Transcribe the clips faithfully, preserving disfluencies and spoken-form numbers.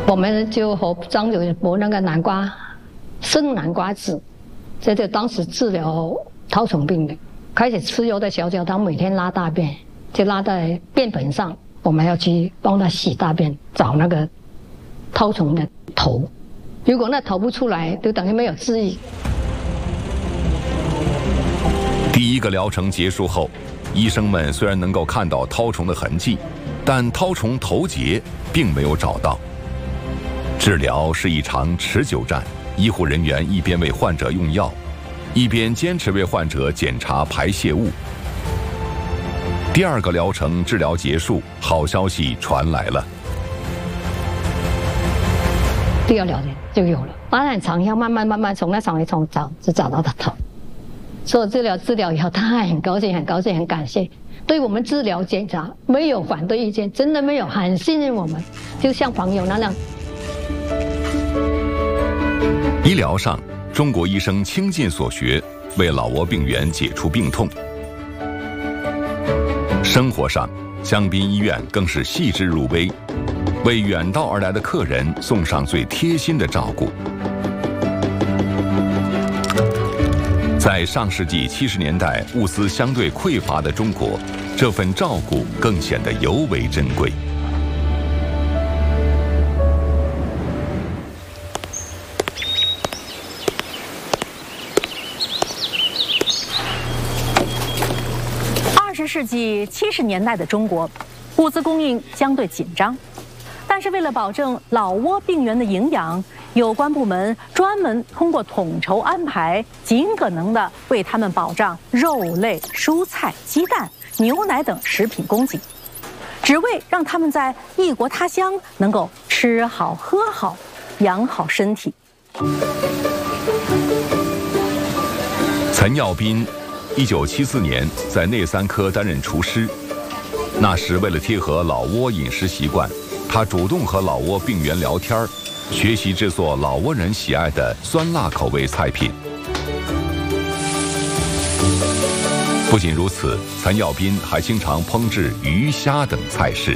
我们就和张友磨那个南瓜生南瓜子，这就当时治疗绦虫病的。开始吃药的小脚，他每天拉大便，就拉在便盆上，我们要去帮他洗大便，找那个绦虫的头。如果那头不出来，就等于没有治愈。 第一个疗程结束后，医生们虽然能够看到绦虫的痕迹，但绦虫头结并没有找到。治疗是一场持久战，医护人员一边为患者用药，一边坚持为患者检查排泄物。第二个疗程治疗结束，好消息传来了。 第二疗程就有了，发展长药慢慢慢慢从那场一从找就找到他头。所以治疗治疗以后，他很高兴，很高兴，很感谢，对我们治疗检查没有反对意见，真的没有，很信任我们，就像朋友那样。 医疗上，中国医生倾尽所学，为老挝病员解除病痛。生活上，江滨医院更是细致入微，为远道而来的客人送上最贴心的照顾。在上世纪七十年代物资相对匮乏的中国，这份照顾更显得尤为珍贵。 二十世纪七十年代的中国，物资供应相对紧张，但是为了保证老挝病员的营养，有关部门专门通过统筹安排，尽可能的为他们保障肉类、蔬菜、鸡蛋、牛奶等食品供给，只为让他们在异国他乡能够吃好喝好，养好身体。 岑耀斌，一九七四年在内三科担任厨师，那时为了贴合老挝饮食习惯，他主动和老挝病员聊天，学习制作老挝人喜爱的酸辣口味菜品。不仅如此，岑耀斌还经常烹制鱼虾等菜式。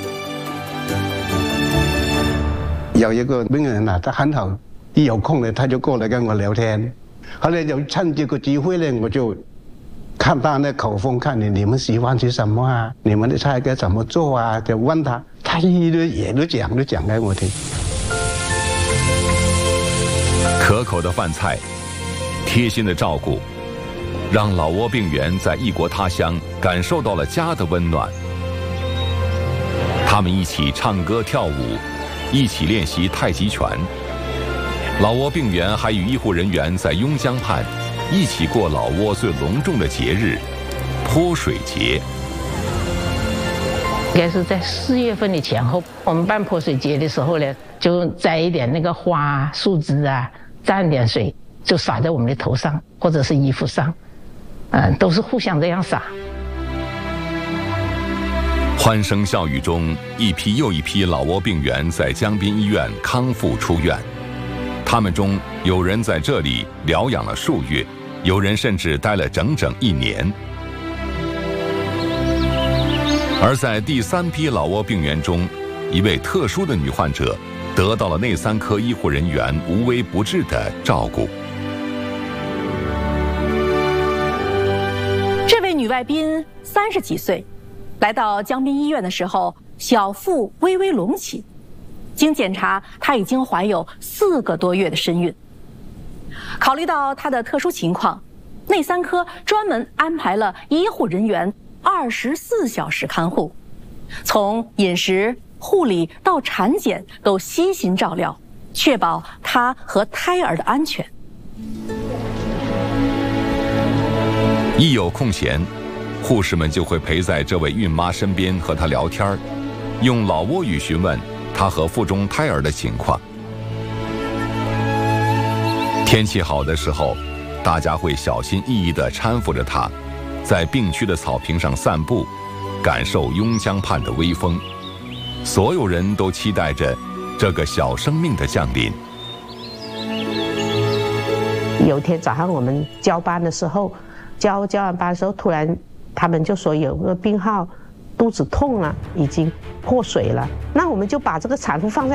有一个病人啊，他很好，一有空呢，他就过来跟我聊天。后来就趁这个机会呢，我就看他那口风，看你你们喜欢吃什么啊？你们的菜该怎么做啊？就问他，他一堆也都讲，都讲给我听。 可口的饭菜，贴心的照顾，让老挝病员在异国他乡感受到了家的温暖。他们一起唱歌跳舞，一起练习太极拳。老挝病员还与医护人员在邕江畔一起过老挝最隆重的节日——泼水节。 应该是在四月份的前后，我们办泼水节的时候呢，就摘一点那个花、树枝啊，沾点水，就洒在我们的头上或者是衣服上，嗯，都是互相这样洒。 欢声笑语中，一批又一批老挝病员在江滨医院康复出院。他们中有人在这里疗养了数月，有人甚至待了整整一年。而在第三批老挝病员中，一位特殊的女患者得到了内三科医护人员无微不至的照顾。 这位女外宾三十几岁，来到江滨医院的时候，小腹微微隆起。经检查，她已经怀有四个多月的身孕。考虑到她的特殊情况，内三科专门安排了医护人员二十四小时看护，从饮食、护理到产检都悉心照料，确保她和胎儿的安全。 一有空闲，护士们就会陪在这位孕妈身边和她聊天，用老挝语询问她和腹中胎儿的情况。天气好的时候，大家会小心翼翼地搀扶着她，在病区的草坪上散步，感受邕江畔的微风。所有人都期待着这个小生命的降临。 有天早上我们交班的时候，交交完班的时候，突然他们就说有个病号肚子痛了，已经破水了。那我们就把这个产妇放在